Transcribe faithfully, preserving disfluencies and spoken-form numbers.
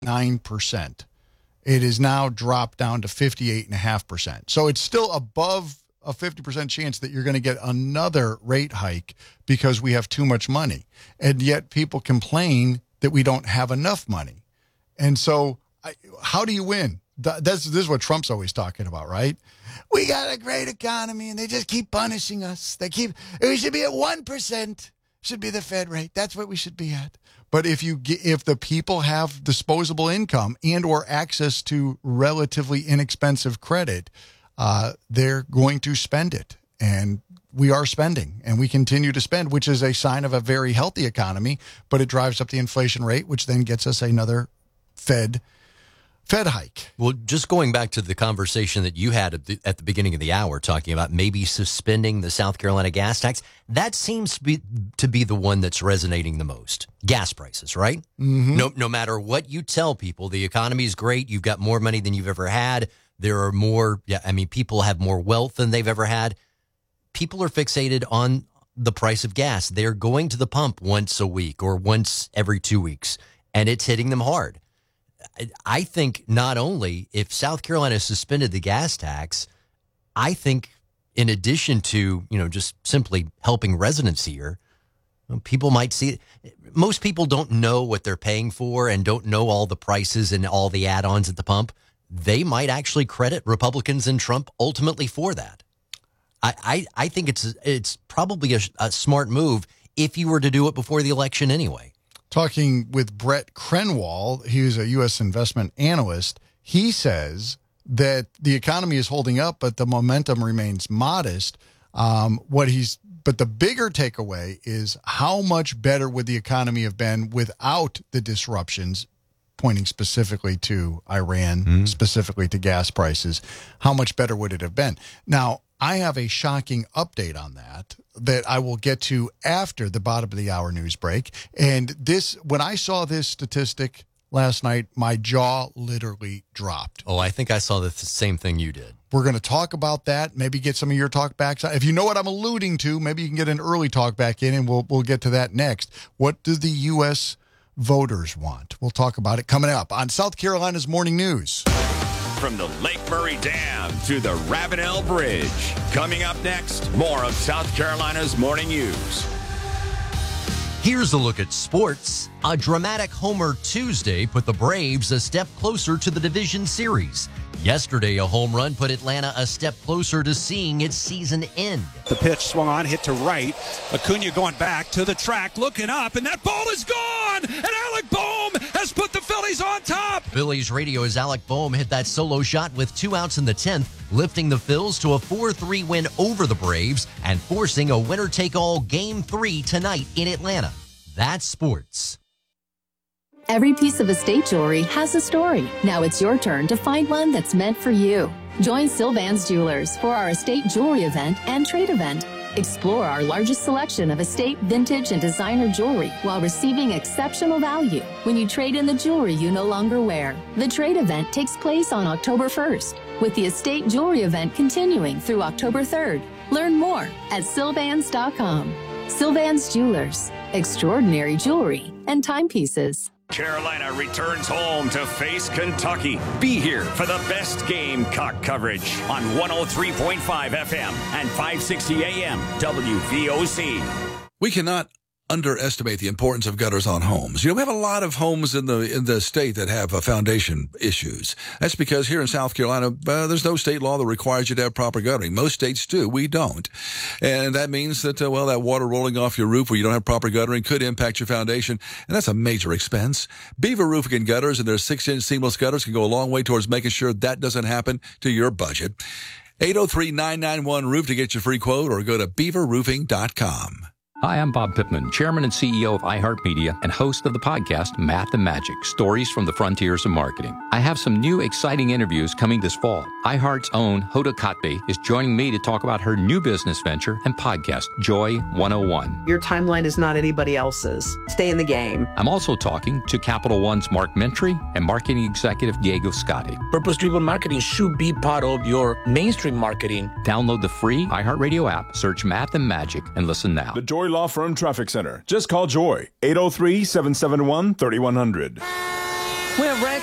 nine percent. It is now dropped down to fifty-eight point five percent. So it's still above a fifty percent chance that you're going to get another rate hike because we have too much money. And yet people complain that we don't have enough money. And so I, how do you win? That's, this is what Trump's always talking about, right? We got a great economy and they just keep punishing us. They keep, we should be at one percent. Should be the Fed rate. That's what we should be at. But if you get, if the people have disposable income and or access to relatively inexpensive credit, uh, they're going to spend it. And we are spending and we continue to spend, which is a sign of a very healthy economy, but it drives up the inflation rate, which then gets us another Fed Fed hike. Well, just going back to the conversation that you had at the, at the beginning of the hour, talking about maybe suspending the South Carolina gas tax, that seems to be to be the one that's resonating the most. Gas prices, right? Mm-hmm. No, no matter what you tell people, the economy is great. You've got more money than you've ever had. There are more. Yeah, I mean, people have more wealth than they've ever had. People are fixated on the price of gas. They're going to the pump once a week or once every two weeks, and it's hitting them hard. I think not only if South Carolina suspended the gas tax, I think in addition to, you know, just simply helping residents here, people might see it. Most people don't know what they're paying for and don't know all the prices and all the add-ons at the pump. They might actually credit Republicans and Trump ultimately for that. I, I, I think it's it's probably a, a smart move if you were to do it before the election anyway. Talking with Brett Krenwall, he's a U S investment analyst. He says that the economy is holding up, but the momentum remains modest. Um, what he's, but the bigger takeaway is how much better would the economy have been without the disruptions, pointing specifically to Iran, mm-hmm. specifically to gas prices. How much better would it have been? Now, I have a shocking update on that that I will get to after the bottom of the hour news break. And this, when I saw this statistic last night, my jaw literally dropped. Oh, I think I saw the same thing you did. We're going to talk about that, maybe get some of your talk backs. If you know what I'm alluding to, maybe you can get an early talk back in, and we'll we'll get to that next. What do the U S voters want? We'll talk about it coming up on South Carolina's Morning News. From the Lake Murray Dam to the Ravenel Bridge. Coming up next, more of South Carolina's Morning News. Here's a look at sports. A dramatic Homer Tuesday put the Braves a step closer to the division series. Yesterday, a home run put Atlanta a step closer to seeing its season end. The pitch swung on, hit to right. Acuna going back to the track, looking up, and that ball is gone! And Alec Bohm has put the Phillies on top! Phillies radio as Alec Bohm hit that solo shot with two outs in the tenth, lifting the Phils to a four three win over the Braves and forcing a winner-take-all Game three tonight in Atlanta. That's sports. Every piece of estate jewelry has a story. Now it's your turn to find one that's meant for you. Join Sylvan's Jewelers for our estate jewelry event and trade event. Explore our largest selection of estate, vintage, and designer jewelry while receiving exceptional value when you trade in the jewelry you no longer wear. The trade event takes place on October first, with the estate jewelry event continuing through October third. Learn more at sylvans dot com. Sylvan's Jewelers. Extraordinary jewelry and timepieces. Carolina returns home to face Kentucky. Be here for the best Gamecock coverage on one oh three point five F M and five sixty A M W V O C. We cannot underestimate the importance of gutters on homes. You know, we have a lot of homes in the in the state that have uh, foundation issues. That's because here in South Carolina, uh, there's no state law that requires you to have proper guttering. Most states do. We don't. And that means that, uh, well, that water rolling off your roof where you don't have proper guttering could impact your foundation, and that's a major expense. Beaver Roofing and Gutters and their six-inch seamless gutters can go a long way towards making sure that doesn't happen to your budget. eight oh three, nine nine one, roof to get your free quote, or go to beaver roofing dot com. Hi, I'm Bob Pittman, Chairman and C E O of iHeartMedia and host of the podcast Math and Magic, Stories from the Frontiers of Marketing. I have some new exciting interviews coming this fall. iHeart's own Hoda Kotb is joining me to talk about her new business venture and podcast, Joy one oh one. Your timeline is not anybody else's. Stay in the game. I'm also talking to Capital One's Mark Mentry and marketing executive Diego Scotti. Purpose-driven marketing should be part of your mainstream marketing. Download the free iHeartRadio app, search Math and Magic, and listen now. The Joy Law Firm Traffic Center. Just call Joy, eight oh three, seven seven one, three one zero zero. When Rex